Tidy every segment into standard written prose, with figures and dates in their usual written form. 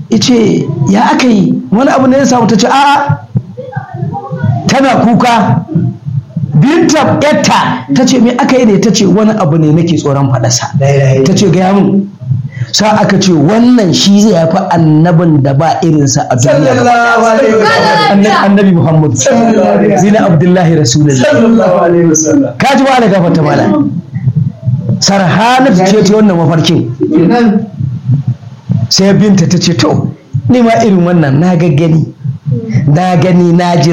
ice ya aka yi wani abu ne ya samu, ta ce a'a, tana kuka. Binta yatta ta ce me aka yi ne, ta ce wani abu ne nake tsoron faɗasa. Ta ce gaya mun. Sa aka ce wannan shi zai haifi annabin da ba irinsa a duniya. Annabi Muhammad bin Abdullahi Rasulullah. Ka ji ba da gafarta mala. Sarhanatu ce ta wannan mafarkin. Sai Binta ta ce to ni ma irin wannan na gaggani. Na gani na ji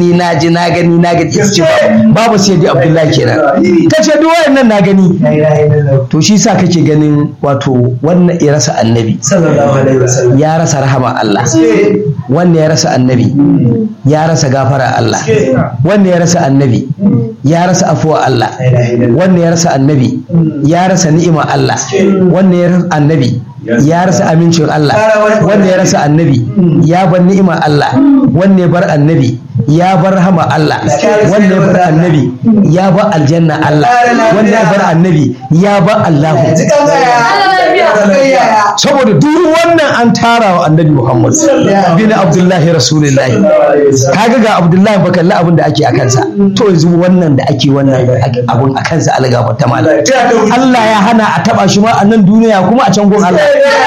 babu sai dai Abdullahi kenan. Ta ce duk wayannan na gani. To shi sa kake ganin wato wannan ya rasa annabi ya rasa rahama Allah, wannan ya rasa annabi ya rasa gafara Allah, wannan ya rasa annabi ya rasa afuwa Allah, wannan ya rasa annabi ya rasa ni'ima Allah, wannan ya rasa annabi ya rasa amincin Allah, wanda ya rasa annabi ya bar ni'ima Allah, wanda ya bar annabi ya bar rahama Allah, wanda ya bar annabi ya bar aljanna Allah, wanda ya bar annabi ya bar Allah. Saboda duk wannan an tara wa annabi Muhammad bin Abdullahi Rasulullahi. Kaga ga Abdullahi ba kalli abin da ake a kansa, to yanzu wannan da ake wannan abun a kansa algaba ta malam. Allah ya hana a taba shi ma a nan duniya kuma a can gun Allah.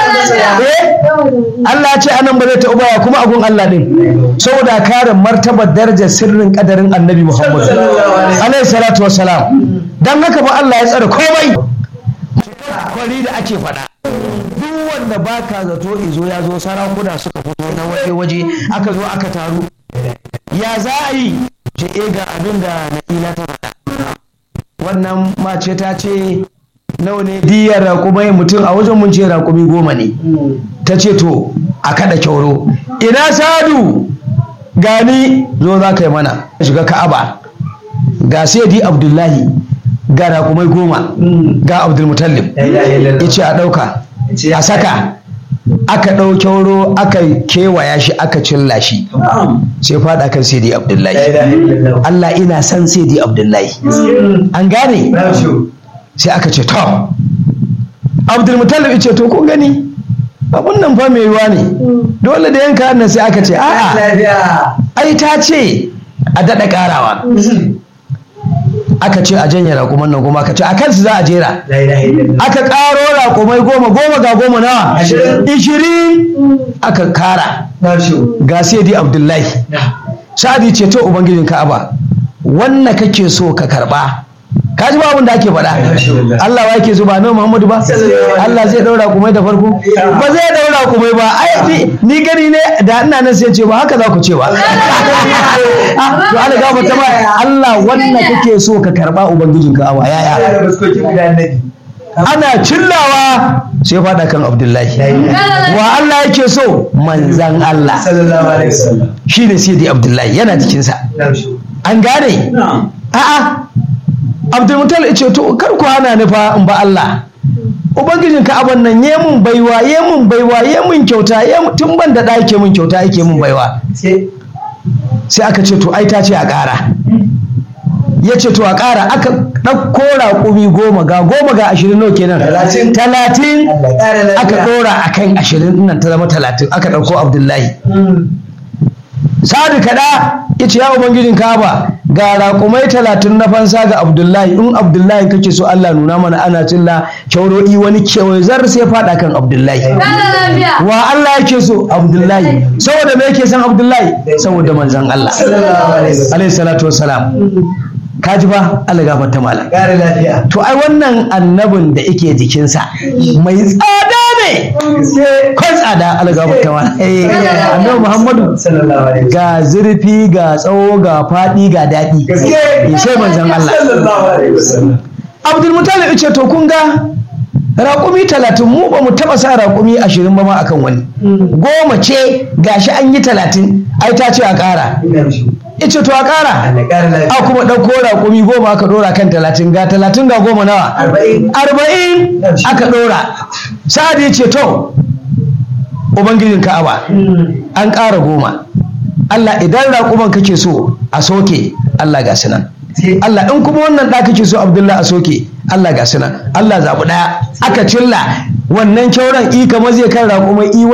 Allah ya ce anan ba zai taɓa baya kuma a gun Allah din, saboda kare martabar darajar sirrin kadarin annabi Muhammad alaihi salatu wassalam. Dan haka ba Allah ya tsare komai. Kwari da ake faɗa duk wanda baka zato izo ya zo, sarakuna suka fito na waje aka zo aka taru, ya za a yi ce ga abin da Na'ila ta faɗa. Wannan mace ta ce nawa ne diyar raƙumai, mutum a wajen mun ce raƙumi 10 ne. Ta ce to a kaɗa kyauro, ina Sadu gani zo za ka yi mana. Shiga Ka'aba ga Sayyidi Abdullahi ga raƙumai 10 ga Abdulmutallib, ya ce a ɗauka a saka. Aka ɗau kyauro aka kewaya shi aka cilla shi, sai faɗa kan Sayyidi Abdullahi. Allah ina san Sayyidi Abdullahi, an gane. Sai aka ce to Abdulmutallib ya ce to kun gani abun nan fa mai yiwa ne, dole da yanka nan. Sai aka ce a'a ai ta ce a daɗa ƙarawa. Aka ce a janye raƙuman nan kuma aka ce a kansu za a jera. Aka ƙaro raƙumai 10 ga 10 nawa 20 aka kara ga Sayyidi Abdullahi. Sa'adi ce to ubangijin Ka'aba wannan kake so ka karɓa. Ka ji ba abin da ake faɗa. Allah wa yake zuba nan Muhammadu ba? Allah zai ɗaura kumai da farko? Ba zai ɗaura kumai ba. Ai ni gani ne da ina nan sai ce ba haka za ku ce ba. To Allah gafarta ma Allah wannan kake so ka karɓa ubangijin Ka'aba yaya? Ana cillawa sai faɗa kan Abdullahi. Wa Allah yake so? Manzan Allah. Shi ne Sayyidi Abdullahi yana jikinsa. An gane? A'a. Abdulmutal ce to kar ku hana ni fa in ba Allah. Ubangijin Ka'aban nan ye mun baiwa ye mun kyauta tun ban da yake mun kyauta yake mun baiwa. Sai aka ce to ai ta ce a ƙara. Ya ce to a ƙara, aka ɗauko raƙumi 10 ga 20 nawa kenan 30 aka ɗora akan 20 nan ta zama 30 aka ɗauko Abdullahi. Sa'adu kada ya ce ya ubangijin Ka'aba ga raƙumai 30 na fansa ga Abdullahi, in Abdullahi kake so Allah nuna mana ana cilla kyauro'i wani kewaye zar sai faɗa kan Abdullahi. Wa Allah yake so? Abdullahi. Saboda me yake san Abdullahi? Saboda manzon Allah alaihi salatu wassalam. Ka ji ba Allah gafarta malam. To ai wannan annabin da yake jikinsa mai tsada ne, kai tsada Allah gafarta malam. Annabi Muhammadu ga zurfi ga tsawo ga faɗi ga daɗi, sai manzon Allah. Abdulmutallib ya ce to kun ga raƙumi 30 mu ba mu taɓa sa raƙumi 20 ba ma akan wani, 10 ce gashi an yi 30 ai ta ce a ƙara. Ice to a ƙara a kuma ɗauko raƙumi 10 aka ɗora kan 30 ga 30 ga 10 nawa 40 aka ɗora. Sa'ad ya ce to ubangijin Ka'aba an ƙara 10. Allah idan raƙuman kake so a soke Allah ga sunan. Allah in kuma wannan ɗa kake so Abdullahi a soke Allah ga sunan. Allah zaɓi ɗaya aka cilla wannan kyauran i kamar zai kan raƙumai